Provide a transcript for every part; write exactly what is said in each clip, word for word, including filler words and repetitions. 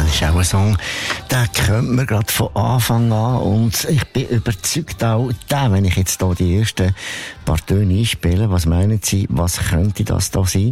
ist auch ein Song, den kennt man gerade von Anfang an und ich bin überzeugt auch, den, wenn ich jetzt hier die ersten paar Töne einspiele, was meinen Sie, was könnte das da sein?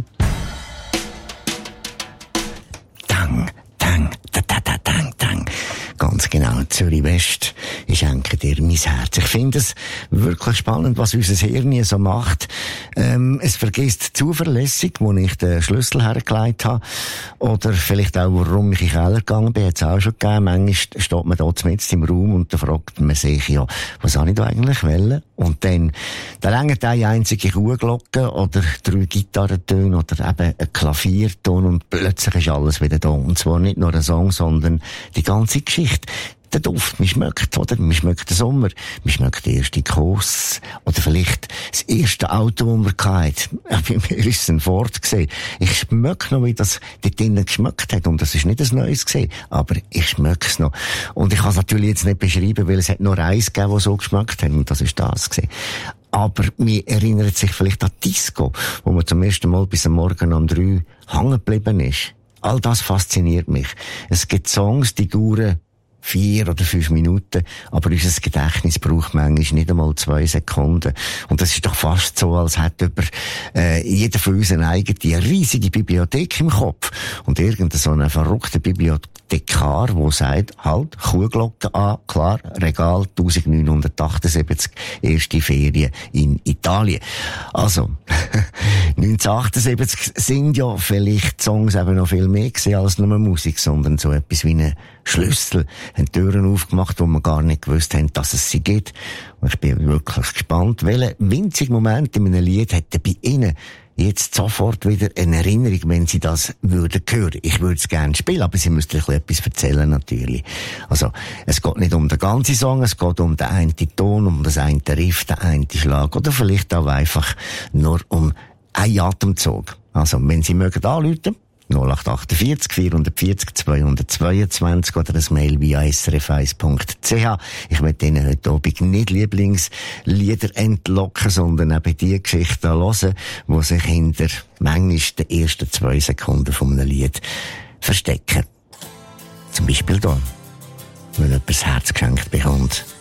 Dang, dang, da, da, da, dang, dang. Ganz genau, Zürich West. Ich schenke dir mein Herz. Ich finde es wirklich spannend, was unser Hirn hier so macht. Ähm, es vergisst zuverlässig, wo ich den Schlüssel hergelegt habe. Oder vielleicht auch, warum ich in den Keller gegangen bin, hat es auch schon gegeben. Manchmal steht man da mitten im Raum und dann fragt man sich, ja, was habe ich da eigentlich wollen? Und dann, da reicht eine einzige Kuhglocke oder drei Gitarrentöne oder eben ein Klavierton und plötzlich ist alles wieder da. Und zwar nicht nur ein Song, sondern die ganze Geschichte. Der Duft, man schmeckt, oder? Man schmeckt den Sommer, man schmeckt den ersten Kuss, oder vielleicht das erste Auto, das man hatte. Bei mir ist es ein Ford gewesen. Ich schmecke noch, wie das dort drinnen geschmeckt hat, und das ist nicht ein neues gewesen, aber ich schmecke es noch. Und ich kann es natürlich jetzt nicht beschreiben, weil es hat nur eins gegeben, das so geschmeckt hat, und das ist das gewesen. Aber mir erinnert sich vielleicht an Disco, wo man zum ersten Mal bis am Morgen um drei hängen geblieben ist. All das fasziniert mich. Es gibt Songs, die dauern vier oder fünf Minuten, aber unser Gedächtnis braucht manchmal nicht einmal zwei Sekunden. Und das ist doch fast so, als hätte über, äh, jeder von uns eine eigene riesige Bibliothek im Kopf. Und irgendein so ein verrückter Bibliothekar, der sagt, halt, Kuhglocke an, klar, Regal neunzehnhundertachtundsiebzig, erste Ferien in Italien. Also, neunzehnhundertachtundsiebzig sind ja vielleicht Songs eben noch viel mehr gewesen als nur Musik, sondern so etwas wie ein Schlüssel, haben Türen aufgemacht, wo wir gar nicht gewusst haben, dass es sie gibt. Und ich bin wirklich gespannt, welcher winzige Moment in einem Lied hätte bei Ihnen jetzt sofort wieder eine Erinnerung, wenn Sie das würden hören. Ich würde es gerne spielen, aber Sie müssten etwas erzählen, natürlich. Also, es geht nicht um den ganzen Song, es geht um den einen Ton, um das eine Riff, den einen Schlag, oder vielleicht auch einfach nur um einen Atemzug. Also, wenn Sie mögen anrufen, null acht acht vier vier vier null zwei zwei zwei oder ein Mail via s r f eins punkt c h. Ich möchte Ihnen heute Abend nicht Lieblingslieder entlocken, sondern eben die Geschichten hören, die sich hinter manchmal den ersten zwei Sekunden von einem Lied verstecken. Zum Beispiel hier, wenn jemand das Herz geschenkt bekommt.